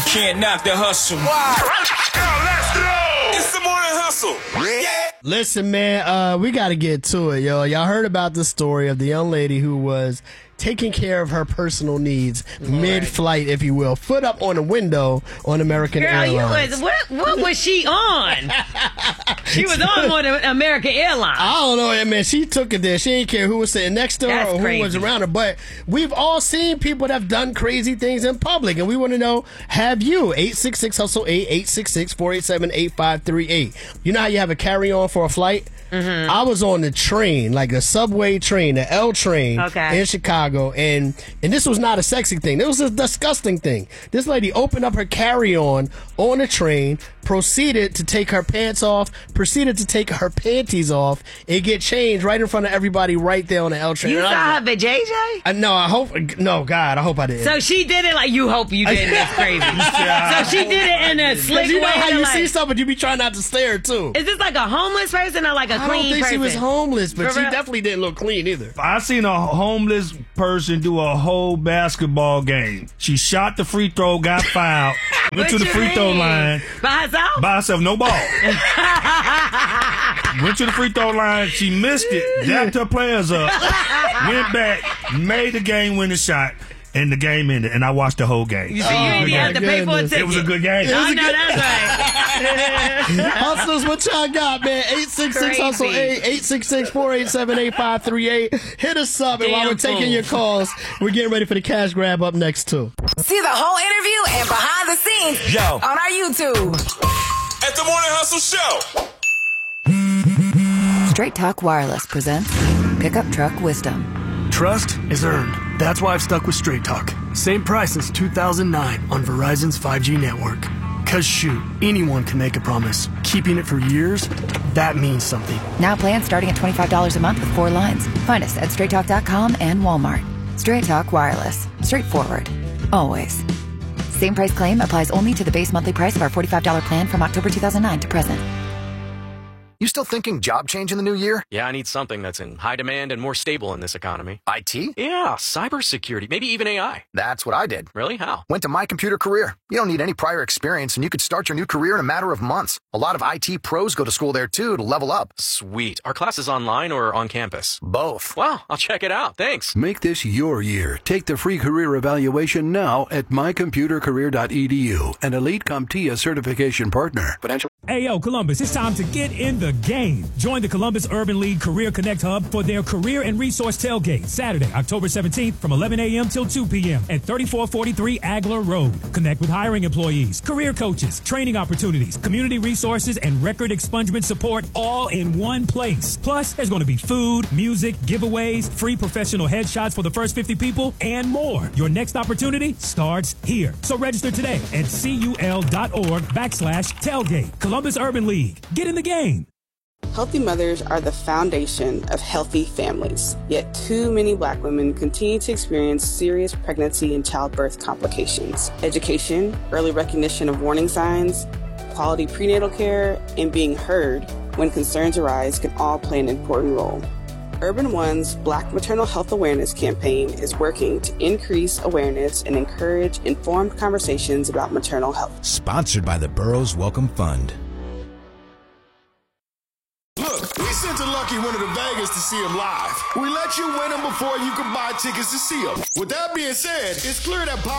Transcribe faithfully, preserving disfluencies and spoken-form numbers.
can't knock the hustle. Wow. Let's go. It's the morning hustle. Yeah. Listen, man, uh, we got to get to it, yo. Y'all heard about the story of the young lady who was taking care of her personal needs right. mid-flight, if you will. Foot up on a window on American Girl, Airlines. You was, what, what was she on? She was on one of American Airlines. I don't know, man. She took it there. She didn't care who was sitting next to her That's or who crazy. was around her. But we've all seen people that have done crazy things in public, and we want to know, have you? eight six six hustle eight, eight six six, four eight seven, eight five three eight. You know how you have a carry-on for a flight? Mm-hmm. I was on the train, like a subway train, the L train okay. in Chicago, and and this was not a sexy thing. It was a disgusting thing. This lady opened up her carry-on on the train, proceeded to take her pants off, proceeded to take her panties off, and get changed right in front of everybody right there on the L train. You and saw I, her for J J? I, no, I hope, no, God, I hope I didn't. So she did it like you hope you didn't. That's crazy. So she did it in a slick you know way. how you like, see something, you be trying not to stare, too. Is this like a homeless person or like a I clean don't think person? she was homeless, but For she real? definitely didn't look clean either. I seen a homeless person do a whole basketball game. She shot the free throw, got fouled, went to the free mean? throw line. By herself? By herself, no ball. Went to the free throw line, she missed it, dapped her players up, went back, made the game winning shot, and the game ended. And I watched the whole game. You see, you didn't have to pay for a ticket. It was a good game. I know that's right. Hustlers, what y'all got, man? eight six six hustle eight, eight six six, four eight seven, eight five three eight. Hit us up, and while we're taking fool. your calls, we're getting ready for the cash grab up next, too. See the whole interview and behind the scenes Yo. on our YouTube. At the Morning Hustle Show. Straight Talk Wireless presents Pickup Truck Wisdom. Trust is earned. That's why I've stuck with Straight Talk. Same price since two thousand nine on Verizon's five G network. Cause shoot, anyone can make a promise. Keeping it for years, that means something. Now plans starting at twenty-five dollars a month with four lines. Find us at straight talk dot com and Walmart. Straight Talk Wireless. Straightforward. Always. Same price claim applies only to the base monthly price of our forty-five dollars plan from October two thousand nine to present. You still thinking job change in the new year? Yeah, I need something that's in high demand and more stable in this economy. I T? Yeah, cybersecurity, maybe even A I. That's what I did. Really? How? Went to My Computer Career. You don't need any prior experience, and you could start your new career in a matter of months. A lot of I T pros go to school there, too, to level up. Sweet. Are classes online or on campus? Both. Wow, I'll check it out. Thanks. Make this your year. Take the free career evaluation now at my computer career dot e d u, an Elite CompTIA certification partner. Potential. Hey, yo, Columbus, it's time to get in the game. Join the Columbus Urban League Career Connect Hub for their Career and Resource Tailgate, Saturday, October seventeenth from eleven a.m. till two p.m. at thirty-four forty-three Agler Road. Connect with hiring employees, career coaches, training opportunities, community resources, and record expungement support all in one place. Plus, there's going to be food, music, giveaways, free professional headshots for the first fifty people, and more. Your next opportunity starts here. So register today at cul.org backslash tailgate. Columbus Urban League. Get in the game. Healthy mothers are the foundation of healthy families. Yet too many Black women continue to experience serious pregnancy and childbirth complications. Education, early recognition of warning signs, quality prenatal care, and being heard when concerns arise can all play an important role. Urban One's Black Maternal Health Awareness campaign is working to increase awareness and encourage informed conversations about maternal health. Sponsored by the Burroughs Welcome Fund. Look, we sent a Lucky Winner to Vegas to see him live. We let you win him before you could buy tickets to see him. With that being said, it's clear that